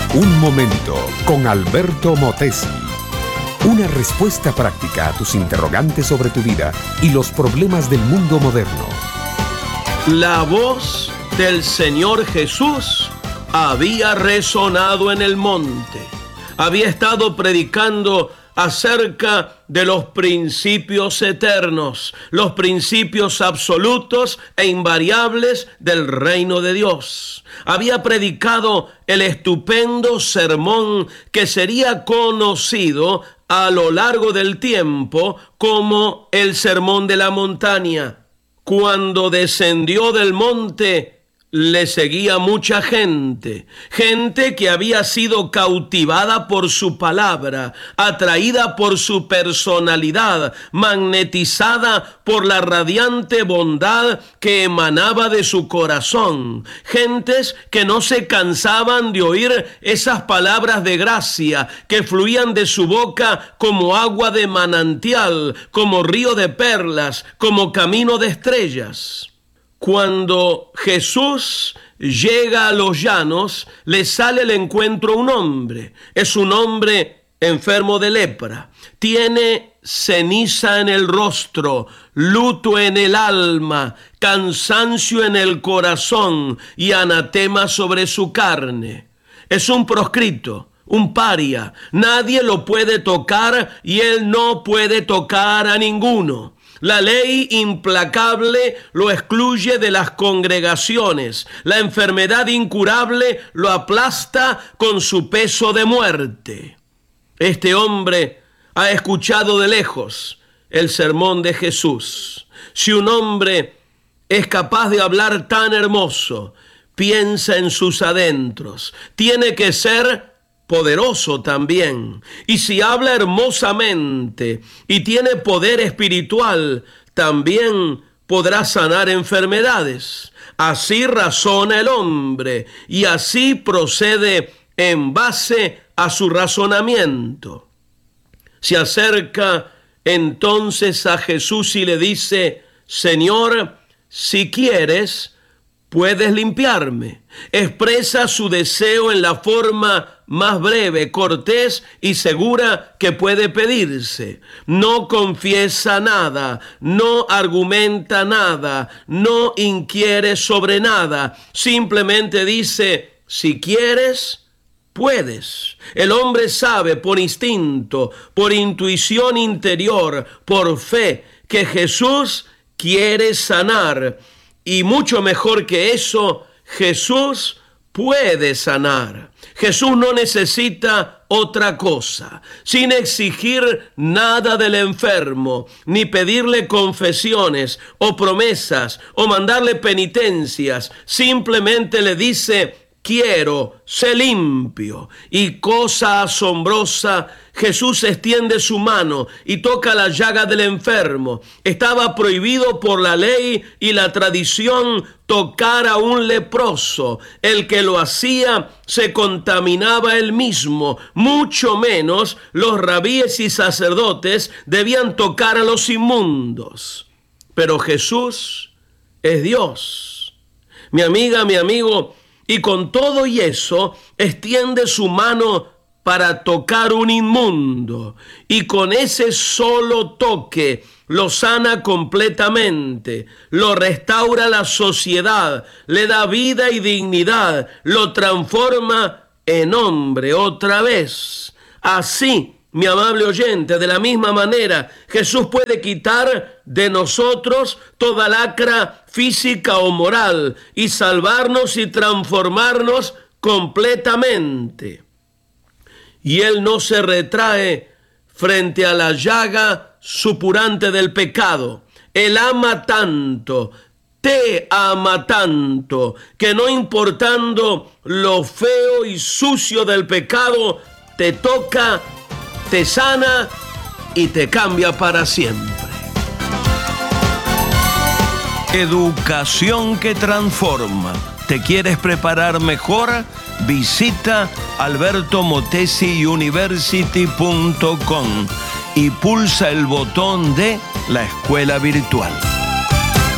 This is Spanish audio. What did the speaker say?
Un momento con Alberto Motesi. Una respuesta práctica a tus interrogantes sobre tu vida y los problemas del mundo moderno. La voz del Señor Jesús había resonado en el monte. Había estado predicando acerca de los principios eternos, los principios absolutos e invariables del reino de Dios. Había predicado el estupendo sermón que sería conocido a lo largo del tiempo como el Sermón de la Montaña. Cuando descendió del monte, le seguía mucha gente que había sido cautivada por su palabra, atraída por su personalidad, magnetizada por la radiante bondad que emanaba de su corazón. Gentes que no se cansaban de oír esas palabras de gracia que fluían de su boca como agua de manantial, como río de perlas, como camino de estrellas. Cuando Jesús llega a los llanos, le sale al encuentro un hombre. Es un hombre enfermo de lepra. Tiene ceniza en el rostro, luto en el alma, cansancio en el corazón y anatema sobre su carne. Es un proscrito, un paria. Nadie lo puede tocar y él no puede tocar a ninguno. La ley implacable lo excluye de las congregaciones. La enfermedad incurable lo aplasta con su peso de muerte. Este hombre ha escuchado de lejos el sermón de Jesús. Si un hombre es capaz de hablar tan hermoso, piensa en sus adentros. Tiene que ser poderoso también. Y si habla hermosamente y tiene poder espiritual, también podrá sanar enfermedades. Así razona el hombre y así procede en base a su razonamiento. Se acerca entonces a Jesús y le dice: Señor, si quieres, puedes limpiarme. Expresa su deseo en la forma más breve, cortés y segura que puede pedirse. No confiesa nada, no argumenta nada, no inquiere sobre nada. Simplemente dice: si quieres, puedes. El hombre sabe por instinto, por intuición interior, por fe, que Jesús quiere sanar. Y mucho mejor que eso, Jesús puede sanar. Jesús no necesita otra cosa, sin exigir nada del enfermo, ni pedirle confesiones o promesas o mandarle penitencias. Simplemente le dice: quiero, sé limpio. Y cosa asombrosa, Jesús extiende su mano y toca la llaga del enfermo. Estaba prohibido por la ley y la tradición tocar a un leproso. El que lo hacía se contaminaba él mismo. Mucho menos los rabíes y sacerdotes debían tocar a los inmundos. Pero Jesús es Dios. Mi amiga, mi amigo, y con todo y eso, extiende su mano para tocar un inmundo. Y con ese solo toque lo sana completamente, lo restaura la sociedad, le da vida y dignidad, lo transforma en hombre otra vez. Así, mi amable oyente, de la misma manera, Jesús puede quitar de nosotros toda lacra física o moral y salvarnos y transformarnos completamente. Y Él no se retrae frente a la llaga supurante del pecado. Él ama tanto, te ama tanto, que no importando lo feo y sucio del pecado, te toca, te sana y te cambia para siempre. Educación que transforma. ¿Te quieres preparar mejor? Visita albertomotesiuniversity.com y pulsa el botón de la escuela virtual.